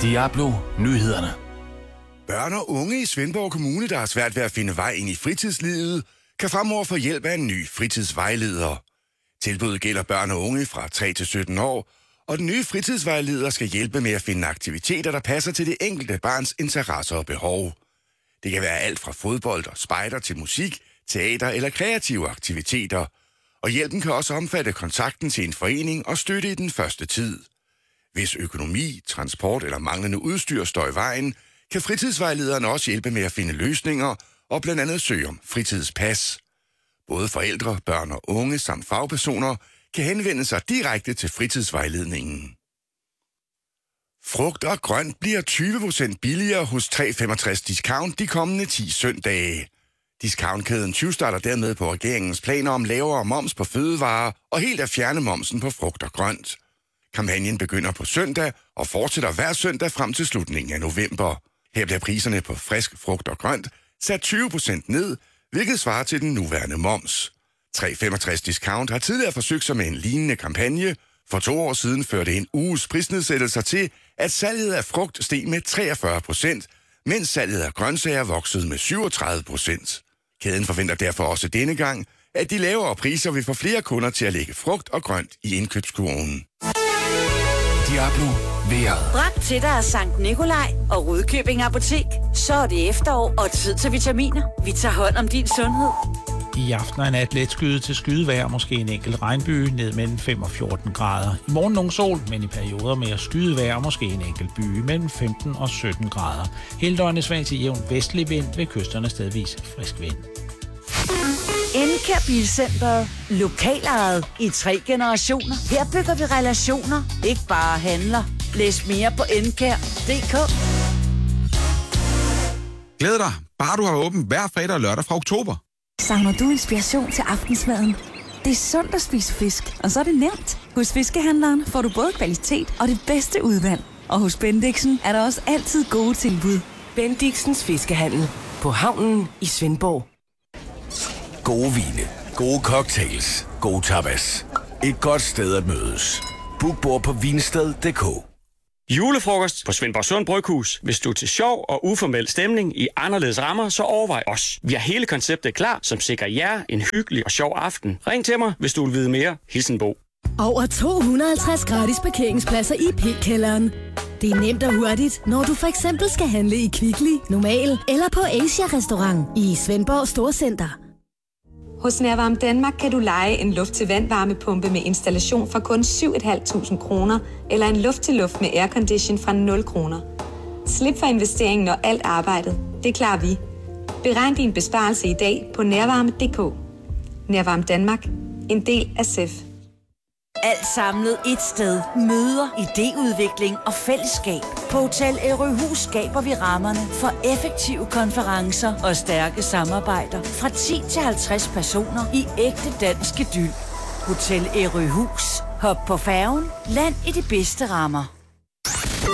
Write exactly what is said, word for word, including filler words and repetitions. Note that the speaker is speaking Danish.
Diablo Nyhederne. Børn og unge i Svendborg Kommune, der har svært ved at finde vej ind i fritidslivet, kan fremover få hjælp af en ny fritidsvejleder. Tilbuddet gælder børn og unge fra tre til sytten år, og den nye fritidsvejleder skal hjælpe med at finde aktiviteter, der passer til det enkelte barns interesser og behov. Det kan være alt fra fodbold og spejder til musik, teater eller kreative aktiviteter. Og hjælpen kan også omfatte kontakten til en forening og støtte i den første tid. Hvis økonomi, transport eller manglende udstyr står i vejen, kan fritidsvejlederen også hjælpe med at finde løsninger og blandt andet søge om fritidspas. Både forældre, børn og unge samt fagpersoner kan henvende sig direkte til fritidsvejledningen. Frugt og grønt bliver tyve procent billigere hos tre femogtres Discount de kommende ti søndage. Discountkæden tyvstarter dermed på regeringens planer om lavere moms på fødevarer og helt at fjerne momsen på frugt og grønt. Kampagnen begynder på søndag og fortsætter hver søndag frem til slutningen af november. Her bliver priserne på frisk frugt og grønt sat tyve procent ned, hvilket svarer til den nuværende moms. tre femogtres Discount har tidligere forsøgt sig med en lignende kampagne. For to år siden førte en uges prisnedsættelser til, at salget af frugt steg med treogfyrre procent, mens salget af grøntsager voksede med syvogtredive procent. Kæden forventer derfor også denne gang, at de lavere priser vil få flere kunder til at lægge frugt og grønt i indkøbskurven. Diablo vejret. Bragt til dig af Sankt Nikolaj og Rudkøbing Apotek. Så er det efterår og tid til vitaminer. Vi tager hånd om din sundhed. I aften er nat let skyde til skydevejr, måske en enkelt regnby, ned mellem fem og fjorten grader. I morgen nogen sol, men i perioder med skydevejr, måske en enkelt by mellem femten og sytten grader. Hele døgnet svag til jævn vestlig vind, ved kysterne stedvis frisk vind. Encare Bilcenteret. Lokalejet i tre generationer. Her bygger vi relationer, ikke bare handler. Læs mere på encare punktum d k. Glæd dig, bare du har åbent hver fredag og lørdag fra oktober. Savner du inspiration til aftensmaden? Det er sundt at spise fisk, og så er det nemt. Hos Fiskehandleren får du både kvalitet og det bedste udvalg. Og hos Bendixen er der også altid gode tilbud. Bendixens Fiskehandel på havnen i Svendborg. Gode vine, gode cocktails, gode tapas. Et godt sted at mødes. Book bord på vinsted punktum d k. Julefrokost på Svendborg Sund Bryghus. Hvis du er til sjov og uformel stemning i anderledes rammer, så overvej os. Vi har hele konceptet klar, som sikrer jer en hyggelig og sjov aften. Ring til mig, hvis du vil vide mere. Hilsen Bo. Over to hundrede og halvtreds gratis parkeringspladser i P-kælderen. Det er nemt og hurtigt, når du for eksempel skal handle i Kvickly, Normal eller på Asia Restaurant i Svendborg Storcenter. Hos Nærvarme Danmark kan du leje en luft-til-vand-varmepumpe med installation for kun syv tusind fem hundrede kroner eller en luft-til-luft med aircondition fra nul kroner. Slip for investeringen, når alt arbejdet. Det klarer vi. Beregn din besparelse i dag på nærvarme punktum d k. Nærvarme Danmark. En del af S E F. Alt samlet et sted. Møder, idéudvikling og fællesskab. På Hotel Ærøhus skaber vi rammerne for effektive konferencer og stærke samarbejder. Fra ti til halvtreds personer i ægte dansk idyl. Hotel Ærøhus. Hop på færgen. Land i de bedste rammer.